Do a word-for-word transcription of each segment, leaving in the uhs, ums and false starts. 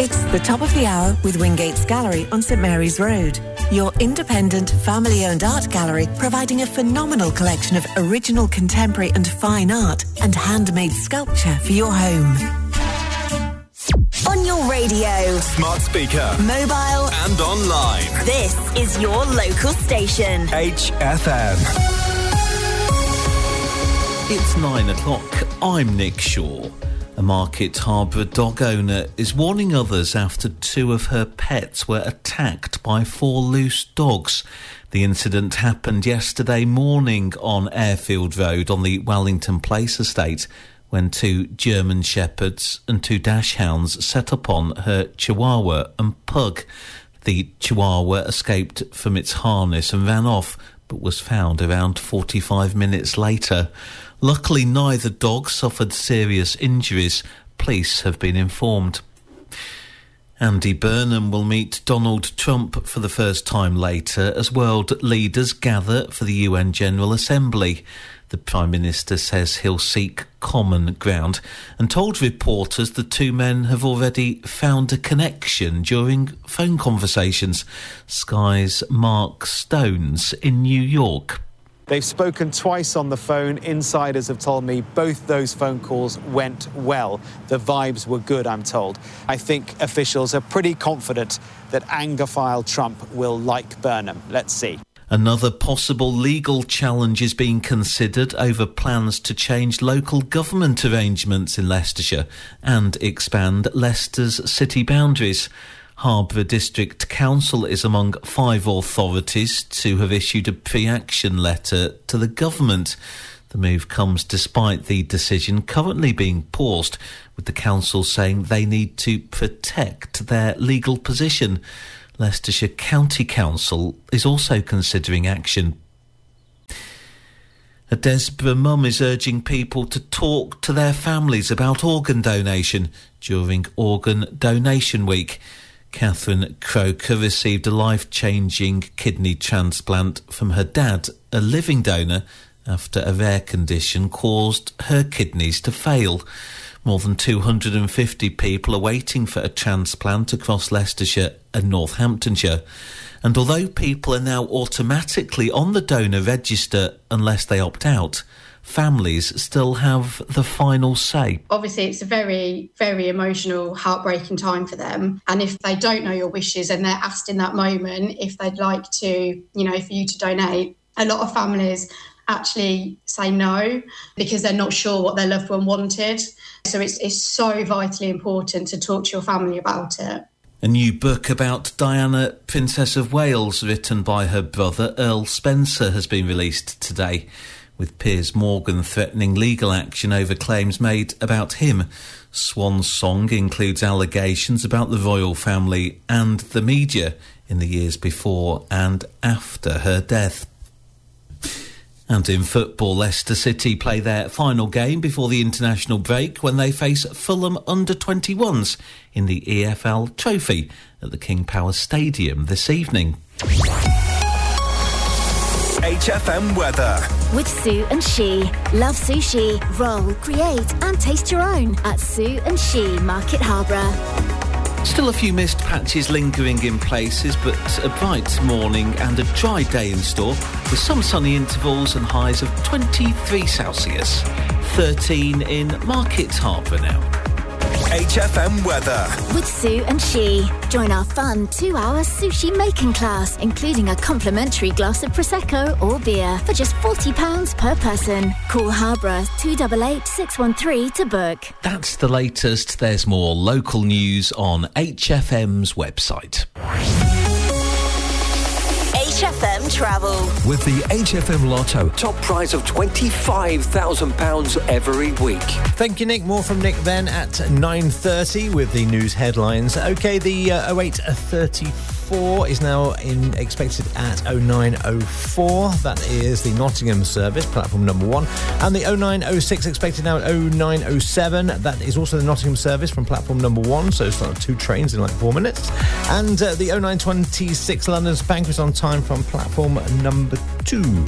It's the top of the hour with Wingate's Gallery on St Mary's Road. Your independent, family-owned art gallery providing a phenomenal collection of original contemporary and fine art and handmade sculpture for your home. On your radio, smart speaker, mobile and online. This is your local station. H F M. It's nine o'clock. I'm Nick Shaw. A Market Harborough dog owner is warning others after two of her pets were attacked by four loose dogs. The incident happened yesterday morning on Airfield Road on the Wellington Place estate when two German Shepherds and two Dachshunds set upon her Chihuahua and Pug. The Chihuahua escaped from its harness and ran off, but was found around forty-five minutes later. Luckily, neither dog suffered serious injuries. Police have been informed. Andy Burnham will meet Donald Trump for the first time later as world leaders gather for the U N General Assembly. The Prime Minister says he'll seek common ground and told reporters the two men have already found a connection during phone conversations. Sky's Mark Stones in New York. They've spoken twice on the phone. Insiders have told me both those phone calls went well. The vibes were good, I'm told. I think officials are pretty confident that Anglophile Trump will like Burnham. Let's see. Another possible legal challenge is being considered over plans to change local government arrangements in Leicestershire and expand Leicester's city boundaries. Harborough District Council is among five authorities to have issued a pre-action letter to the government. The move comes despite the decision currently being paused, with the council saying they need to protect their legal position. Leicestershire County Council is also considering action. A Desborough mum is urging people to talk to their families about organ donation during Organ Donation Week. Catherine Croker received a life-changing kidney transplant from her dad, a living donor, after a rare condition caused her kidneys to fail. More than two hundred fifty people are waiting for a transplant across Leicestershire and Northamptonshire. And although people are now automatically on the donor register unless they opt out, families still have the final say. Obviously, it's a very, very emotional, heartbreaking time for them. And if they don't know your wishes and they're asked in that moment if they'd like to, you know, for you to donate, a lot of families actually say no because they're not sure what their loved one wanted. So it's, it's so vitally important to talk to your family about it. A new book about Diana, Princess of Wales, written by her brother Earl Spencer, has been released today, with Piers Morgan threatening legal action over claims made about him. Swan's Song includes allegations about the royal family and the media in the years before and after her death. And in football, Leicester City play their final game before the international break when they face Fulham under twenty-ones in the E F L Trophy at the King Power Stadium this evening. H F M weather. With Sue and She. Love sushi, roll, create and taste your own at Sue and She Market Harborough. Still a few mist patches lingering in places, but a bright morning and a dry day in store, with some sunny intervals and highs of twenty-three Celsius. thirteen in Market Harborough now. H F M weather. With Sue and She. Join our fun two-hour sushi making class, including a complimentary glass of Prosecco or beer for just forty pounds per person. Call Harborough two eight eight, six one three to book. That's the latest. There's more local news on H F M's website. H F M Travel. With the H F M Lotto, top prize of twenty-five thousand pounds every week. Thank you, Nick. More from Nick then at nine thirty with the news headlines. OK, the uh, oh eight thirty-four is now in expected at oh nine oh four. That is the Nottingham service, platform number one. And the oh nine oh six expected now at oh nine oh seven. That is also the Nottingham service from platform number one. So it's like two trains in like four minutes. And uh, the oh nine twenty-six London Spank is on time from platform number two.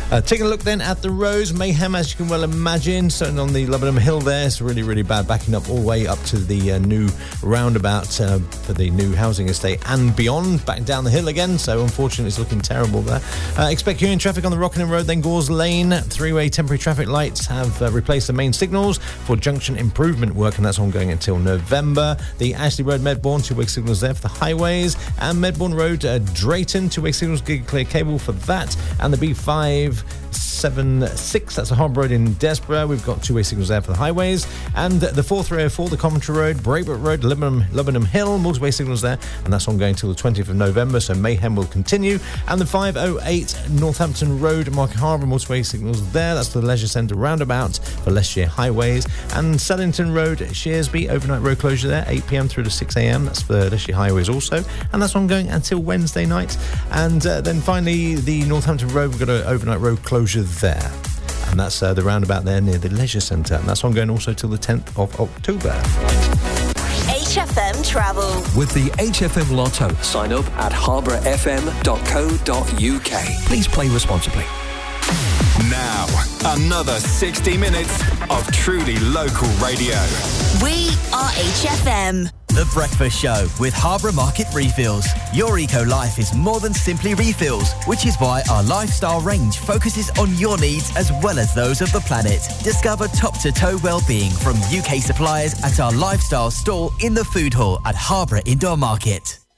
Uh, taking a look then at the roads, mayhem as you can well imagine. Starting on the Lebanon Hill there, it's really, really bad, backing up all the way up to the uh, new roundabout uh, for the new housing estate and beyond, back down the hill again. So unfortunately it's looking terrible there. Uh, expect queuing traffic on the Rockingham Road, then Gores Lane. Three-way temporary traffic lights have uh, replaced the main signals for junction improvement work, and that's ongoing until November. The Ashley Road Medbourne, two-way signals there for the highways, and Medbourne Road uh, Drayton, two-way signals, gig clear cable for that, and the B five seventy-six, that's the Harbour Road in Desborough. We've got two-way signals there for the highways, and the four three oh four, the Coventry Road, Braybrook Road, Lebanon, Lebanon Hill, multi-way signals there, and that's ongoing until the twentieth of November, so mayhem will continue. And the five oh eight Northampton Road, Market Harbour, multi-way signals there, that's the Leisure Centre roundabout for Leicestershire highways, and Sellington Road, Shearsby, overnight road closure there, eight p.m. through to six a.m, that's for Leicestershire highways also, and that's ongoing until Wednesday night. And uh, then finally the Northampton Road, we've got an overnight road closure there, and that's uh, the roundabout there near the Leisure Centre, and that's ongoing also till the tenth of October. H F M Travel with the H F M Lotto. Sign up at harbour f m dot co dot u k. Please play responsibly. Now, another sixty minutes of truly local radio. We are H F M. The Breakfast Show with Harbour Market Refills. Your eco-life is more than simply refills, which is why our lifestyle range focuses on your needs as well as those of the planet. Discover top-to-toe well-being from U K suppliers at our lifestyle stall in the food hall at Harbour Indoor Market.